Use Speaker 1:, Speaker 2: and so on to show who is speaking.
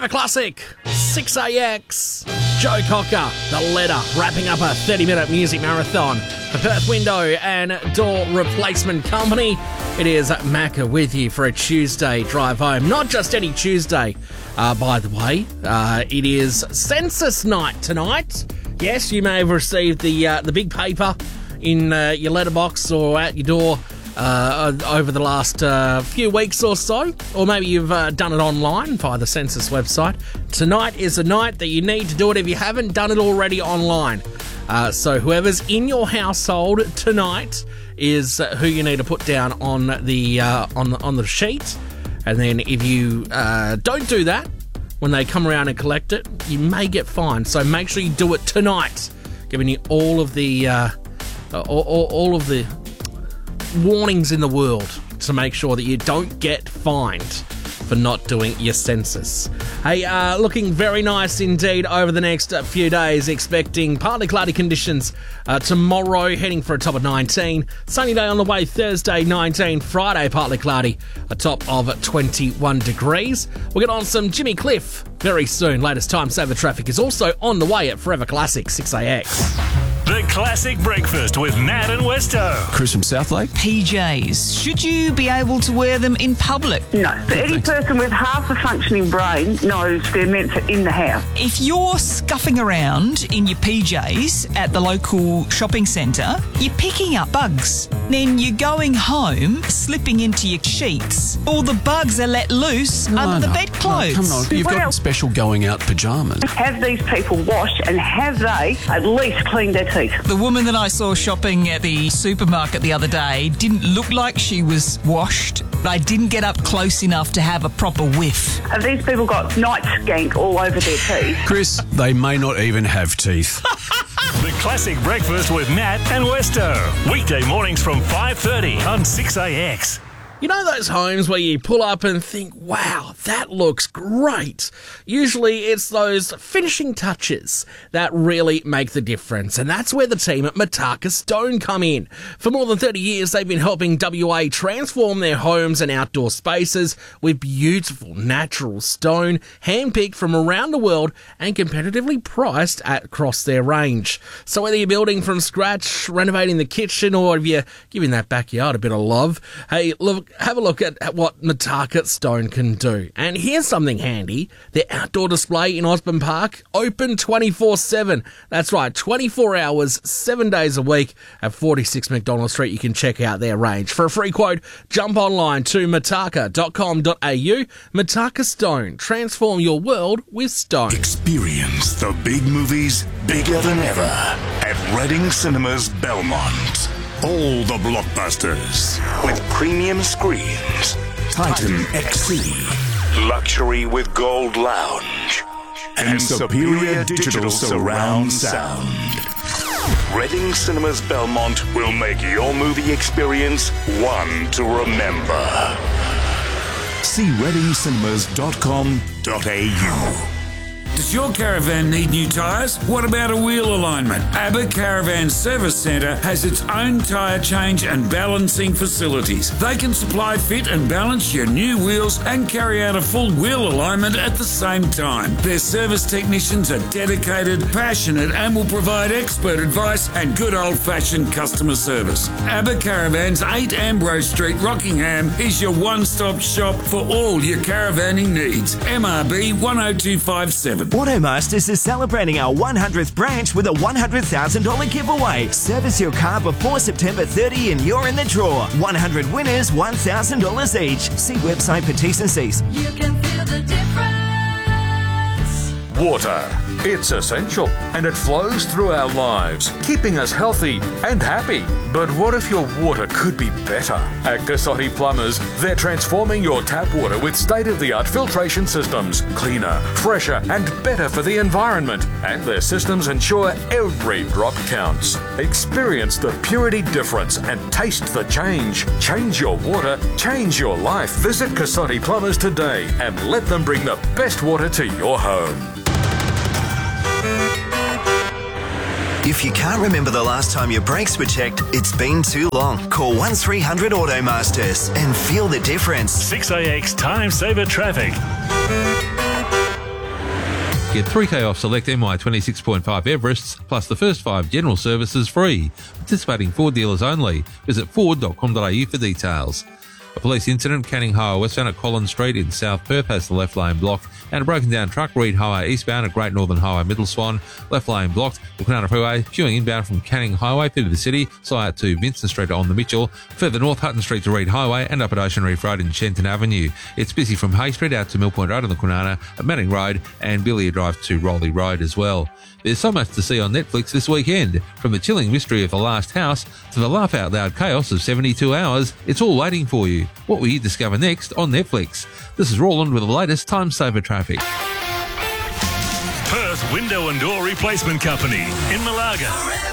Speaker 1: Forever Classic, 6AX, Joe Cocker, The Letter, wrapping up a 30-minute music marathon for Perth Window and Door Replacement Company. It is Macca with you for a Tuesday drive home. Not just any Tuesday, by the way. It is Census Night tonight. Yes, you may have received the big paper in your letterbox or at your door over the last few weeks or so, or maybe you've done it online via the census website. Tonight is a night that you need to do it if you haven't done it already online. So whoever's in your household tonight is who you need to put down on the on the sheet, and then if you don't do that when they come around and collect it, you may get fined. So make sure you do it tonight, giving you all of the all of the warnings in the world to make sure that you don't get fined for not doing your census. Hey, looking very nice indeed over the next few days, expecting partly cloudy conditions tomorrow, heading for a top of 19. Sunny day on the way Thursday, 19. Friday, partly cloudy, a top of 21 degrees. We'll get on some Jimmy Cliff very soon. Latest time saver traffic is also on the way at Forever Classic, 6AX.
Speaker 2: The Classic Breakfast with Nat and Westo.
Speaker 3: Chris from Southlake.
Speaker 4: PJs. Should you be able to wear them in public?
Speaker 5: No. But any person with half a functioning brain knows they're meant for in the house.
Speaker 4: If you're scuffing around in your PJs at the local shopping centre, you're picking up bugs. Then you're going home, slipping into your sheets. All the bugs are let loose under the bedclothes.
Speaker 3: Come on, you've got special going out pyjamas.
Speaker 5: Have these people washed and have they at least cleaned their teeth?
Speaker 4: The woman that I saw shopping at the supermarket the other day didn't look like she was washed. I didn't get up close enough to have a proper whiff.
Speaker 5: Have these people got night skank all over their teeth?
Speaker 3: Chris, they may not even have teeth.
Speaker 2: The Classic Breakfast with Nat and Westo. Weekday mornings from 5:30 on 6AX.
Speaker 1: You know those homes where you pull up and think, wow, that looks great? Usually it's those finishing touches that really make the difference, and that's where the team at Mitaka Stone come in. For more than 30 years, they've been helping WA transform their homes and outdoor spaces with beautiful natural stone, handpicked from around the world and competitively priced across their range. So whether you're building from scratch, renovating the kitchen, or if you're giving that backyard a bit of love, hey, look, have a look at what Mitaka Stone can do. And here's something handy. Their outdoor display in Osborne Park, open 24/7. That's right, 24 hours, 7 days a week at 46 McDonald Street. You can check out their range. For a free quote, jump online to mitaka.com.au. Mitaka Stone. Transform your world with stone.
Speaker 6: Experience the big movies bigger than ever at Reading Cinemas Belmont. All the blockbusters with premium screens, Titan XC, luxury with Gold Lounge, and superior digital surround sound. Reading Cinemas Belmont will make your movie experience one to remember. See readingcinemas.com.au.
Speaker 7: Does your caravan need new tyres? What about a wheel alignment? ABBA Caravan Service Centre has its own tyre change and balancing facilities. They can supply, fit and balance your new wheels and carry out a full wheel alignment at the same time. Their service technicians are dedicated, passionate and will provide expert advice and good old-fashioned customer service. ABBA Caravans, 8 Ambrose Street, Rockingham is your one-stop shop for all your caravanning needs. MRB 10257.
Speaker 8: Automasters is celebrating our 100th branch with a $100,000 giveaway. Service your car before September 30 and you're in the draw. 100 winners, $1,000 each. See website for T's and C's.
Speaker 9: You can feel the difference.
Speaker 10: Water. It's essential and it flows through our lives, keeping us healthy and happy. But what if your water could be better? At Cassotti Plumbers, they're transforming your tap water with state-of-the-art filtration systems, cleaner, fresher and better for the environment. And their systems ensure every drop counts. Experience the purity difference and taste the change. Change your water, change your life. Visit Cassotti Plumbers today and let them bring the best water to your home.
Speaker 8: If you can't remember the last time your brakes were checked, it's been too long. Call 1300 Automasters and feel the difference.
Speaker 2: 6AX Time Saver Traffic.
Speaker 11: Get 3K off select MY 26.5 Everests, plus the first 5 general services free. Participating Ford dealers only. Visit ford.com.au for details. A police incident, Canning Highway westbound at Collins Street in South Perth has the left lane blocked, and a broken down truck, Reed Highway eastbound at Great Northern Highway Middle Swan, left lane blocked. The Kwinana Freeway queuing inbound from Canning Highway through to the city, so out to Vincent Street on the Mitchell, further north Hutton Street to Reed Highway, and up at Ocean Reef Road in Shenton Avenue. It's busy from Hay Street out to Mill Point Road on the Kwinana, at Manning Road, and Billia Drive to Rowley Road as well. There's so much to see on Netflix this weekend. From the chilling mystery of The Last House to the laugh-out-loud chaos of 72 Hours, it's all waiting for you. What will you discover next on Netflix? This is Roland with the latest time-saver traffic.
Speaker 2: Perth Window and Door Replacement Company in Malaga.